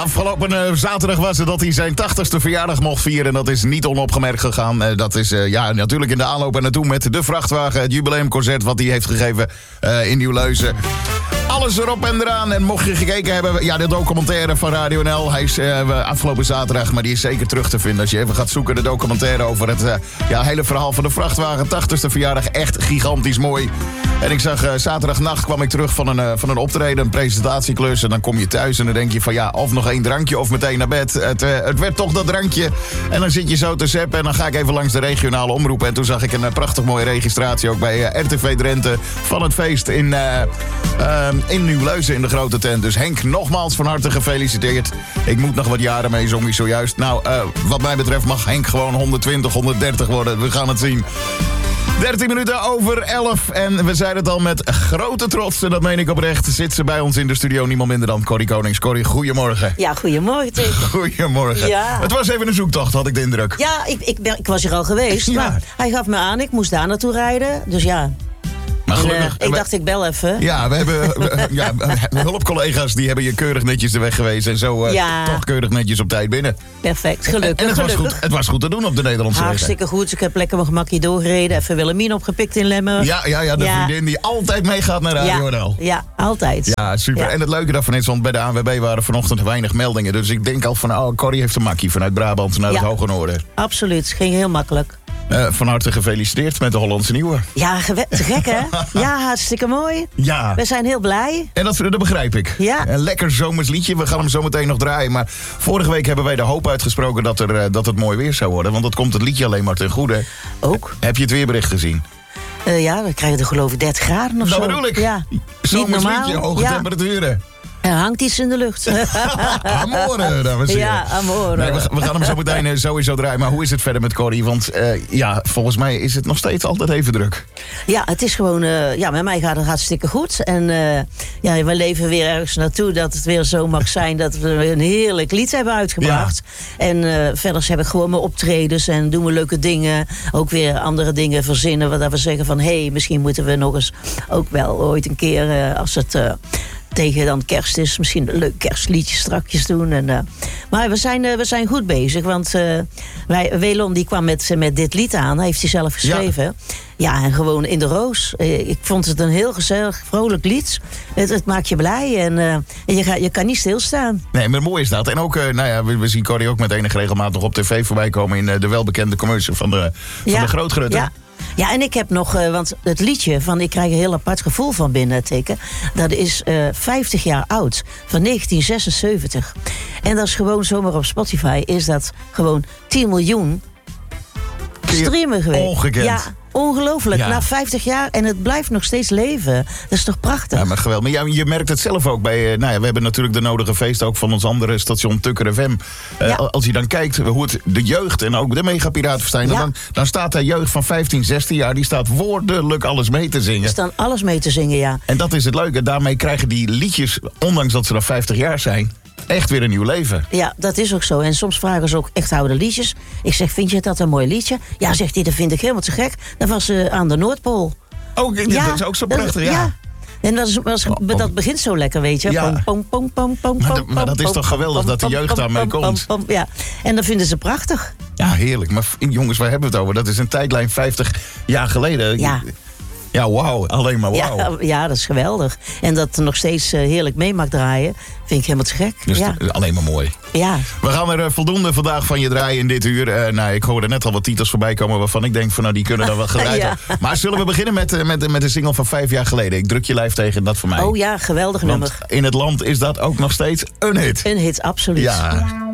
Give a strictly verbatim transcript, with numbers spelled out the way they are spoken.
Afgelopen uh, zaterdag was het dat hij zijn tachtigste verjaardag mocht vieren. En dat is niet onopgemerkt gegaan. Uh, dat is uh, ja, natuurlijk in de aanloop er naartoe met de vrachtwagen. Het jubileumconcert wat hij heeft gegeven uh, in Nieuw-Leuzen. Alles erop en eraan. En mocht je gekeken hebben, ja, de documentaire van Radio N L. Hij is uh, afgelopen zaterdag, maar die is zeker terug te vinden. Als je even gaat zoeken, de documentaire over het uh, ja, hele verhaal van de vrachtwagen. tachtigste verjaardag, echt gigantisch mooi. En ik zag uh, zaterdagnacht kwam ik terug van een, uh, van een optreden, een presentatieklus. En dan kom je thuis en dan denk je van ja, of nog één drankje of meteen naar bed. Het, uh, het werd toch dat drankje. En dan zit je zo te zappen en dan ga ik even langs de regionale omroep. En toen zag ik een uh, prachtig mooie registratie ook bij uh, R T V Drenthe van het feest in, uh, uh, in Nieuw-Leuzen in de grote tent. Dus Henk, nogmaals van harte gefeliciteerd. Ik moet nog wat jaren mee, zong hij zojuist. Nou, uh, wat mij betreft mag Henk gewoon honderdtwintig, honderddertig worden. We gaan het zien. dertien minuten over elf. En we zeiden het al met grote trots, en dat meen ik oprecht, zit ze bij ons in de studio. Niemand minder dan Corrie Konings. Corrie, goedemorgen. Ja, goedemorgen tegen. Goedemorgen. Ja. Het was even een zoektocht, had ik de indruk. Ja, ik, ik, ben, ik was hier al geweest. Ja. Maar hij gaf me aan, ik moest daar naartoe rijden. Dus ja. Maar En, gelukkig, uh, ik we, dacht, ik bel even. Ja, we hebben we, ja, hulpcollega's die hebben je keurig netjes de weg geweest. En zo uh, Ja. toch keurig netjes op tijd binnen. Perfect, gelukkig. En het was, gelukkig. goed, het was goed te doen op de Nederlandse weg. Hartstikke goed. Ik heb lekker mijn gemakje doorgereden. Even Willemien opgepikt in Lemmer. Ja, ja, ja, de Ja. vriendin die altijd meegaat naar Radio N L. Ja, ja, altijd. Ja, super. Ja. En het leuke daarvan is, want bij de A N W B waren vanochtend weinig meldingen. Dus ik denk al van, oh, Corrie heeft een makkie vanuit Brabant naar Ja. het Hoge Noorden. Absoluut, ging heel makkelijk. Uh, van harte gefeliciteerd met de Hollandse Nieuwe. Ja, gewe- te gek hè? Ja, hartstikke mooi. Ja. We zijn heel blij. En dat, dat begrijp ik. Ja. Een lekker zomers liedje. We gaan hem zo meteen nog draaien. Maar vorige week hebben wij de hoop uitgesproken dat, er, uh, dat het mooi weer zou worden. Want dat komt het liedje alleen maar ten goede. Ook. Heb je het weerbericht gezien? Uh, ja, dan krijg je er geloof ik dertig graden of Dat zo. bedoel ik. Ja. Zomers normaal. liedje, hoge Ja. temperaturen. Er hangt iets in de lucht. Amore, dames en heren. Ja, amore. Nee, we, we gaan hem zo meteen uh, sowieso draaien. Maar hoe is het verder met Corrie? Want uh, ja, volgens mij is het nog steeds altijd even druk. Ja, het is gewoon... Uh, ja, met mij gaat het hartstikke goed. En uh, ja, we leven weer ergens naartoe dat het weer zo mag zijn dat we een heerlijk lied hebben uitgebracht. Ja. En uh, verder heb ik gewoon mijn optredens en doen we leuke dingen. Ook weer andere dingen verzinnen. Waar we zeggen van, hé, hey, misschien moeten we nog eens ook wel ooit een keer uh, als het... Uh, tegen dan kerst is, misschien een leuk kerstliedje strakjes doen. En, uh, maar we zijn, uh, we zijn goed bezig, want uh, wij, Welon die kwam met, met dit lied aan, heeft hij zelf geschreven. Ja, ja en gewoon in de roos. Uh, ik vond het een heel gezellig, vrolijk lied. Het, het maakt je blij en, uh, en je, ga, je kan niet stilstaan. Nee, maar mooi is dat. En ook, uh, nou ja, we, we zien Corrie ook met enige regelmaat nog op tv voorbij komen in uh, de welbekende commercial van de, van ja, de Grootgrutte. Ja. Ja, en ik heb nog, uh, want het liedje van Ik krijg een heel apart gevoel van binnen, teken. Dat is uh, vijftig jaar oud, van negentien zesenzeventig. En dat is gewoon zomaar op Spotify, is dat gewoon tien miljoen streamen geweest. Ongekend. Ja, ongelooflijk. Ja. Na vijftig jaar en het blijft nog steeds leven. Dat is toch prachtig? Ja, maar geweldig. Maar ja, je merkt het zelf ook bij... Uh, nou ja, we hebben natuurlijk de nodige feesten ook van ons andere station Tukker F M. Uh, ja. Als je dan kijkt hoe het de jeugd en ook de megapiratenfestijn... Ja. Dan, dan staat de jeugd van vijftien, zestien jaar... die staat woordelijk alles mee te zingen. Er staan alles mee te zingen, ja. En dat is het leuke. Daarmee krijgen die liedjes, ondanks dat ze dan vijftig jaar zijn... echt weer een nieuw leven. Ja, dat is ook zo. En soms vragen ze ook echt oude liedjes. Ik zeg, vind je dat een mooi liedje? Ja, zegt hij, dat vind ik helemaal te gek. Dat was uh, aan de Noordpool. Oh, ja, dat is ook zo prachtig, dat, ja. ja. En dat, is, was, dat begint zo lekker, weet je. Ja. Pom, pom, pom, pom, pom, maar, de, maar dat is toch geweldig dat de jeugd daarmee komt. Pom, pom, ja. En dat vinden ze prachtig. Ja, heerlijk. Maar jongens, waar hebben we het over? Dat is een tijdlijn vijftig jaar geleden. Ja. Ja, wauw. Alleen maar wauw. Ja, ja, dat is geweldig. En dat er nog steeds uh, heerlijk mee mag draaien, vind ik helemaal te gek. Dus ja. alleen maar mooi. Ja. We gaan er uh, voldoende vandaag van je draaien in dit uur. Uh, nou, ik hoorde net al wat titels voorbij komen waarvan ik denk van nou, die kunnen dan wel gedraaid worden. Ja. Maar zullen we beginnen met, uh, met, met een single van vijf jaar geleden? Ik druk je lijf tegen, dat voor mij. Oh ja, geweldig Want nummer. in het land is dat ook nog steeds een hit. Een hit, absoluut. Ja.